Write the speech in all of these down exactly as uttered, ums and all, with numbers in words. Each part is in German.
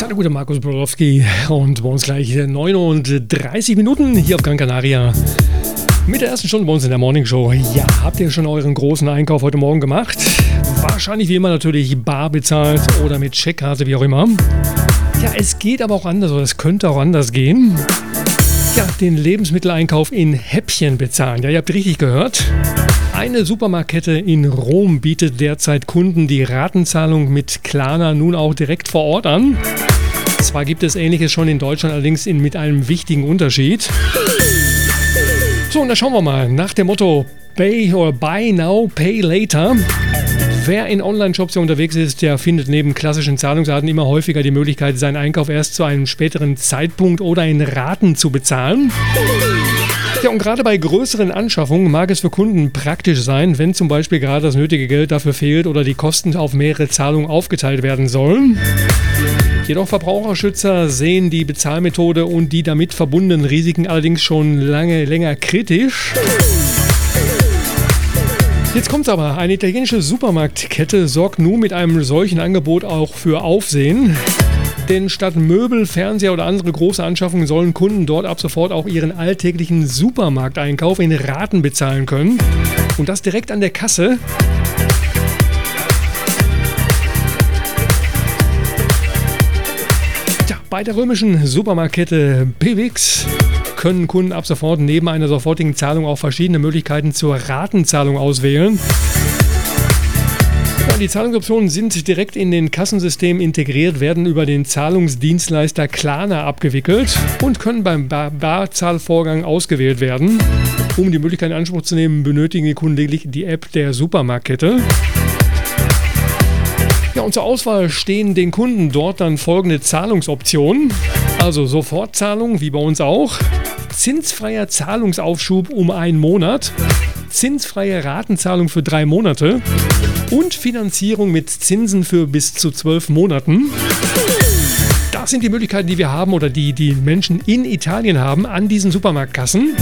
Der gute Markus Borowski und bei uns gleich neununddreißig Minuten hier auf Gran Canaria mit der ersten Stunde bei uns in der Morning Show. Ja, habt ihr schon euren großen Einkauf heute Morgen gemacht? Wahrscheinlich wie immer natürlich bar bezahlt oder mit Checkkarte, wie auch immer. Ja, es geht aber auch anders oder es könnte auch anders gehen. Ja, den Lebensmitteleinkauf in Häppchen bezahlen. Ja, ihr habt richtig gehört. Eine Supermarktkette in Rom bietet derzeit Kunden die Ratenzahlung mit Klarna nun auch direkt vor Ort an. Zwar gibt es Ähnliches schon in Deutschland, allerdings in, mit einem wichtigen Unterschied. So, und da schauen wir mal. Nach dem Motto Pay or Buy Now, Pay Later. Wer in Online-Shops unterwegs ist, der findet neben klassischen Zahlungsarten immer häufiger die Möglichkeit, seinen Einkauf erst zu einem späteren Zeitpunkt oder in Raten zu bezahlen. Ja, und gerade bei größeren Anschaffungen mag es für Kunden praktisch sein, wenn zum Beispiel gerade das nötige Geld dafür fehlt oder die Kosten auf mehrere Zahlungen aufgeteilt werden sollen. Jedoch Verbraucherschützer sehen die Bezahlmethode und die damit verbundenen Risiken allerdings schon lange länger kritisch. Jetzt kommt's aber. Eine italienische Supermarktkette sorgt nun mit einem solchen Angebot auch für Aufsehen. Denn statt Möbel, Fernseher oder andere große Anschaffungen sollen Kunden dort ab sofort auch ihren alltäglichen Supermarkteinkauf in Raten bezahlen können. Und das direkt an der Kasse. Ja, bei der römischen Supermarktkette Pewix können Kunden ab sofort neben einer sofortigen Zahlung auch verschiedene Möglichkeiten zur Ratenzahlung auswählen. Ja, die Zahlungsoptionen sind direkt in den Kassensystem integriert, werden über den Zahlungsdienstleister Klarna abgewickelt und können beim Bar- Barzahlvorgang ausgewählt werden. Um die Möglichkeit in Anspruch zu nehmen, benötigen die Kunden lediglich die App der Supermarktkette. Ja, und zur Auswahl stehen den Kunden dort dann folgende Zahlungsoptionen. Also Sofortzahlung, wie bei uns auch. Zinsfreier Zahlungsaufschub um einen Monat. Zinsfreie Ratenzahlung für drei Monate. Und Finanzierung mit Zinsen für bis zu zwölf Monaten. Das sind die Möglichkeiten, die wir haben oder die die Menschen in Italien haben an diesen Supermarktkassen.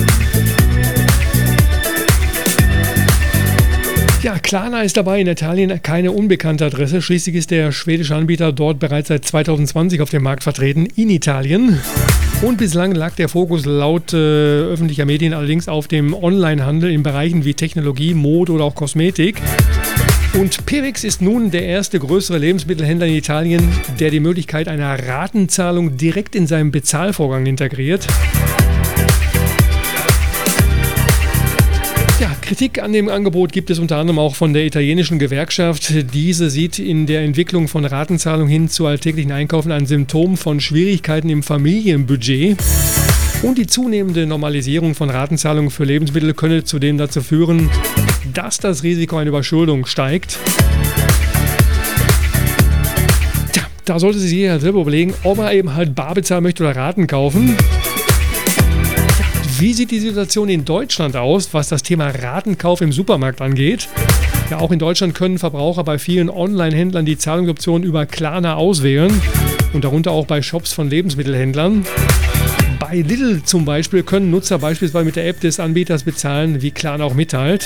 Ja, Klarna ist dabei in Italien keine unbekannte Adresse. Schließlich ist der schwedische Anbieter dort bereits seit zweitausendzwanzig auf dem Markt vertreten, in Italien. Und bislang lag der Fokus laut äh, öffentlicher Medien allerdings auf dem Onlinehandel in Bereichen wie Technologie, Mode oder auch Kosmetik. Und Pewix ist nun der erste größere Lebensmittelhändler in Italien, der die Möglichkeit einer Ratenzahlung direkt in seinem Bezahlvorgang integriert. Ja, Kritik an dem Angebot gibt es unter anderem auch von der italienischen Gewerkschaft. Diese sieht in der Entwicklung von Ratenzahlung hin zu alltäglichen Einkaufen ein Symptom von Schwierigkeiten im Familienbudget. Und die zunehmende Normalisierung von Ratenzahlungen für Lebensmittel könne zudem dazu führen, dass das Risiko einer Überschuldung steigt. Tja, da sollte sich jeder selber überlegen, ob er eben halt bar bezahlen möchte oder Raten kaufen. Wie sieht die Situation in Deutschland aus, was das Thema Ratenkauf im Supermarkt angeht? Ja, auch in Deutschland können Verbraucher bei vielen Online-Händlern die Zahlungsoptionen über Klarna auswählen und darunter auch bei Shops von Lebensmittelhändlern. Bei Lidl zum Beispiel können Nutzer beispielsweise mit der App des Anbieters bezahlen, wie Klarna auch mitteilt.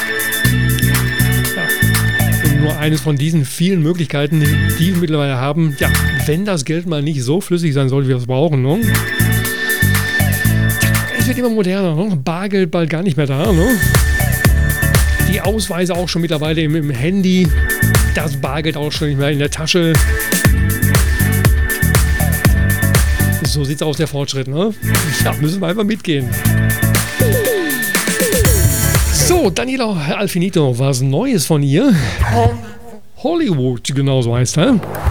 Ja, und nur eines von diesen vielen Möglichkeiten, die wir mittlerweile haben, ja, wenn das Geld mal nicht so flüssig sein soll, wie wir es brauchen, ne? Es wird immer moderner, ne? Bargeld bald gar nicht mehr da, ne? Die Ausweise auch schon mittlerweile im, im Handy, das Bargeld auch schon nicht mehr in der Tasche. So sieht's aus, der Fortschritt, ne? Ja, müssen wir einfach mitgehen. So, Daniela Alfinito, was Neues von ihr. Hollywood, genau so heißt er.